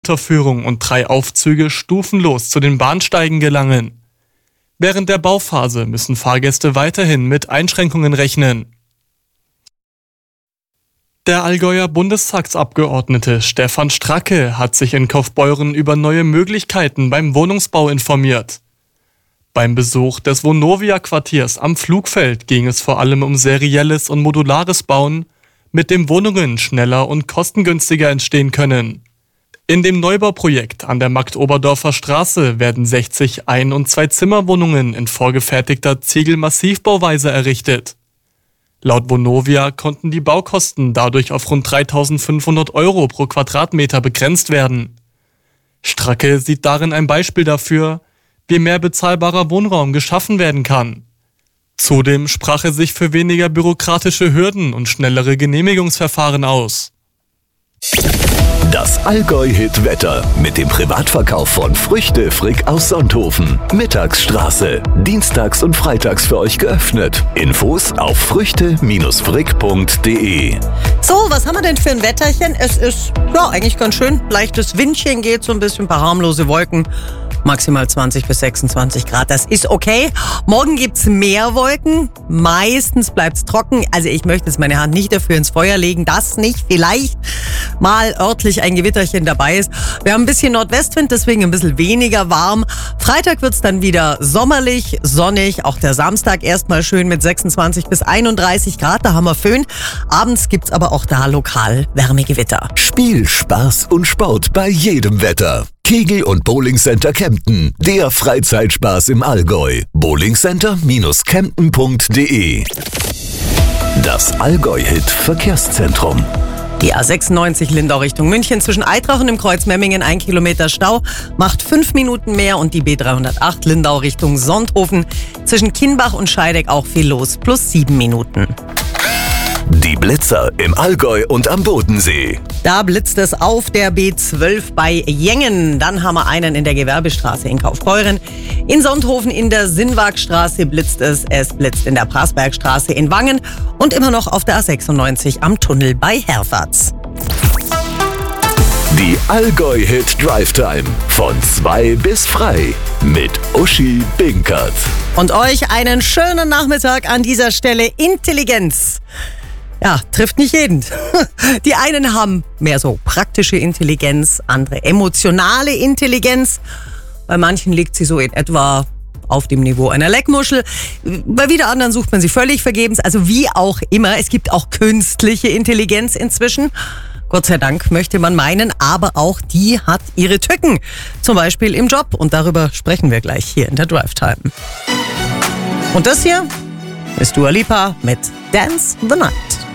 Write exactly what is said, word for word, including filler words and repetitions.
Unterführung und drei Aufzüge stufenlos zu den Bahnsteigen gelangen. Während der Bauphase müssen Fahrgäste weiterhin mit Einschränkungen rechnen. Der Allgäuer Bundestagsabgeordnete Stefan Stracke hat sich in Kaufbeuren über neue Möglichkeiten beim Wohnungsbau informiert. Beim Besuch des Vonovia-Quartiers am Flugfeld ging es vor allem um serielles und modulares Bauen, mit dem Wohnungen schneller und kostengünstiger entstehen können. In dem Neubauprojekt an der Marktoberdorfer Straße werden sechzig Ein- und Zwei-Zimmer-Wohnungen in vorgefertigter Ziegelmassivbauweise errichtet. Laut Vonovia konnten die Baukosten dadurch auf rund dreitausendfünfhundert Euro pro Quadratmeter begrenzt werden. Stracke sieht darin ein Beispiel dafür, wie mehr bezahlbarer Wohnraum geschaffen werden kann. Zudem sprach er sich für weniger bürokratische Hürden und schnellere Genehmigungsverfahren aus. Das Allgäu-Hit-Wetter mit dem Privatverkauf von Früchte Frick aus Sonthofen. Mittagsstraße. Dienstags und freitags für euch geöffnet. Infos auf früchte Frick punkt de. So, was haben wir denn für ein Wetterchen? Es ist ja eigentlich ganz schön. Leichtes Windchen geht, so ein bisschen, ein paar harmlose Wolken. Maximal zwanzig bis sechsundzwanzig Grad, das ist okay. Morgen gibt's mehr Wolken, meistens bleibt's trocken. Also ich möchte jetzt meine Hand nicht dafür ins Feuer legen, dass nicht vielleicht mal örtlich ein Gewitterchen dabei ist. Wir haben ein bisschen Nordwestwind, deswegen ein bisschen weniger warm. Freitag wird's dann wieder sommerlich, sonnig. Auch der Samstag erstmal schön mit sechsundzwanzig bis einunddreißig Grad, da haben wir Föhn. Abends gibt's aber auch da lokal Wärmegewitter. Spiel, Spaß und Sport bei jedem Wetter. Kegel- und Bowlingcenter Kempten, der Freizeitspaß im Allgäu. bowlingcenter Bindestrich kempten punkt de. Das Allgäu-Hit Verkehrszentrum. Die A sechsundneunzig Lindau Richtung München zwischen Eitrach und dem Kreuz Memmingen ein Kilometer Stau, macht fünf Minuten mehr, und die B dreihundertacht Lindau Richtung Sonthofen zwischen Kienbach und Scheideck auch viel los, plus sieben Minuten. Die Blitzer im Allgäu und am Bodensee. Da blitzt es auf der B zwölf bei Jengen. Dann haben wir einen in der Gewerbestraße in Kaufbeuren. In Sonthofen in der Sinnwagstraße blitzt es. Es blitzt in der Prasbergstraße in Wangen und immer noch auf der A sechsundneunzig am Tunnel bei Herfatz. Die Allgäu-Hit Drive Time von zwei bis frei mit Uschi Binkert. Und euch einen schönen Nachmittag an dieser Stelle. Intelligenz. Ja, trifft nicht jeden. Die einen haben mehr so praktische Intelligenz, andere emotionale Intelligenz. Bei manchen liegt sie so in etwa auf dem Niveau einer Leckmuschel. Bei wieder anderen sucht man sie völlig vergebens. Also wie auch immer, es gibt auch künstliche Intelligenz inzwischen. Gott sei Dank möchte man meinen, aber auch die hat ihre Tücken. Zum Beispiel im Job, und darüber sprechen wir gleich hier in der Drive Time. Und das hier ist Dua Lipa mit Dance the Night.